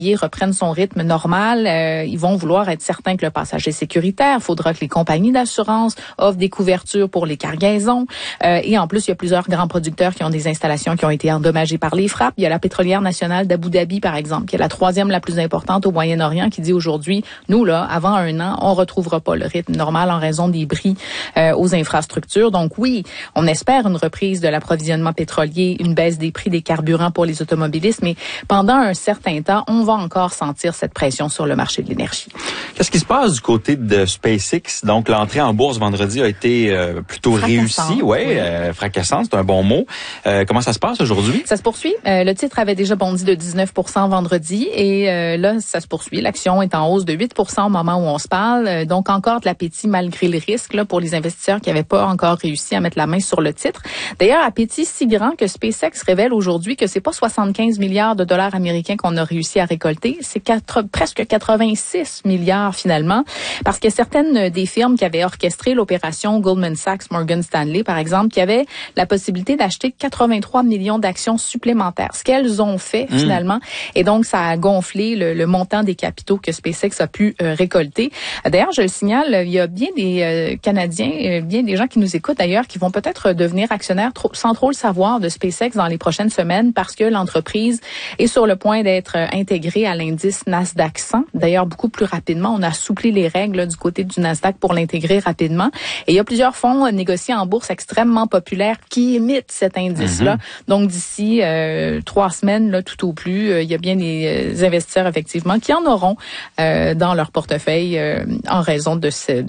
reprenne son rythme normal, ils vont vouloir être certains que le passage est sécuritaire. Il faudra que les compagnies d'assurance offrent des couvertures pour les cargaisons. Et en plus, il y a plusieurs grands producteurs qui ont des installations qui ont été endommagées par les frappes. Il y a la pétrolière nationale d'Abu Dhabi, par exemple, qui est la troisième la plus importante au Moyen-Orient, qui dit aujourd'hui, nous, là, avant un an, on retrouvera pas le rythme normal en raison des bris aux infrastructures. Donc oui, on espère une reprise de l'approvisionnement pétrolier, une baisse des prix des carburants pour les automobilistes, mais pendant un certain temps, on va encore sentir cette pression sur le marché de l'énergie. Qu'est-ce qui se passe du côté de SpaceX? Donc, l'entrée en bourse vendredi a été plutôt réussie. Oui. Fracassante, c'est un bon mot. Comment ça se passe aujourd'hui? Ça se poursuit. Le titre avait déjà bondi de 19% vendredi et là, ça se poursuit. L'action est en hausse de 8% au moment où on se parle. Donc, encore de l'appétit malgré le risque là, pour les investisseurs qui n'avaient pas encore réussi à mettre la main sur le titre. D'ailleurs, appétit si grand que SpaceX révèle aujourd'hui que c'est pas 75 milliards de dollars américains qu'on a réussi à récolter, c'est presque 86 milliards finalement, parce que certaines des firmes qui avaient orchestré l'opération, Goldman Sachs, Morgan Stanley par exemple, qui avaient la possibilité d'acheter 83 millions d'actions supplémentaires, ce qu'elles ont fait finalement, et donc ça a gonflé le montant des capitaux que SpaceX a pu récolter. D'ailleurs, je le signale, il y a bien des Canadiens, bien des gens qui nous écoutent d'ailleurs, qui vont peut-être devenir actionnaires sans trop le savoir de SpaceX dans les prochaines semaines parce que l'entreprise est sur le point d'être intégrée à l'indice Nasdaq 100. D'ailleurs, beaucoup plus rapidement. On a assoupli les règles du côté du Nasdaq pour l'intégrer rapidement. Et il y a plusieurs fonds négociés en bourse extrêmement populaires qui imitent cet indice-là. Donc, d'ici 3 semaines, là, tout au plus, il y a bien des investisseurs, effectivement, qui en auront dans leur portefeuille en raison de ce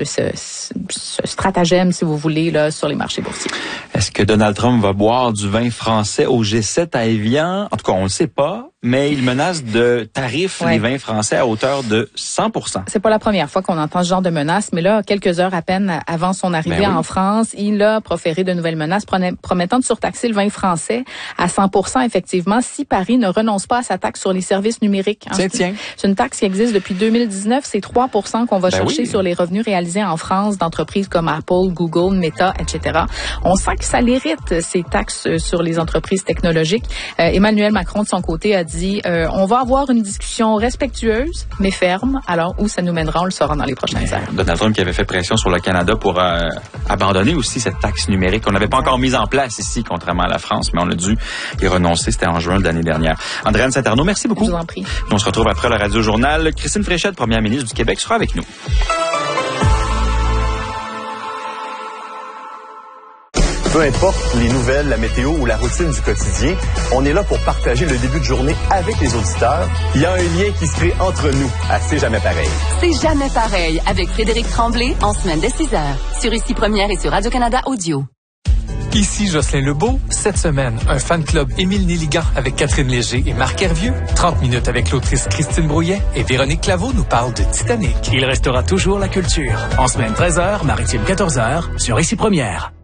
stratagème, si vous voulez, là, sur les marchés boursiers. Est-ce que Donald Trump va boire du vin français au G7 à Évian? En tout cas, on ne le sait pas, mais il menace de tarifs les vins français à hauteur de 100%. C'est pas la première fois qu'on entend ce genre de menace, mais là, quelques heures à peine avant son arrivée en France, il a proféré de nouvelles menaces promettant de surtaxer le vin français à 100%, effectivement, si Paris ne renonce pas à sa taxe sur les services numériques. Tiens. C'est une taxe qui existe depuis 2019. C'est 3% qu'on va chercher sur les revenus réalisés en France d'entreprises comme Apple, Google, Meta, etc. On sent que ça l'irrite, ces taxes sur les entreprises technologiques. Emmanuel Macron, de son côté, a dit on va avoir une discussion respectueuse, mais ferme. Alors, où ça nous mènera, on le saura dans les prochaines heures. Donald Trump qui avait fait pression sur le Canada pour abandonner aussi cette taxe numérique qu'on n'avait pas encore mise en place ici, contrairement à la France, mais on a dû y renoncer. C'était en juin de l'année dernière. Andréane Saint-Arnaud, merci beaucoup. Je vous en prie. On se retrouve après le Radio-Journal. Christine Fréchette, première ministre du Québec, sera avec nous. Peu importe les nouvelles, la météo ou la routine du quotidien, on est là pour partager le début de journée avec les auditeurs. Il y a un lien qui se crée entre nous à C'est jamais pareil. C'est jamais pareil avec Frédéric Tremblay en semaine dès 6h sur Ici Première et sur Radio-Canada Audio. Ici Jocelyn Lebeau. Cette semaine, un fan club Émile Néligan avec Catherine Léger et Marc Hervieux. 30 minutes avec l'autrice Christine Brouillet et Véronique Claveau nous parle de Titanic. Il restera toujours la culture. En semaine 13h, maritime 14h sur Ici Première.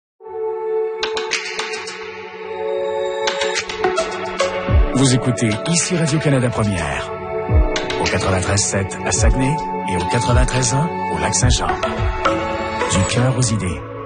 Vous écoutez Ici Radio-Canada Première. Au 93.7 à Saguenay et au 93.1 au Lac-Saint-Jean. Du cœur aux idées.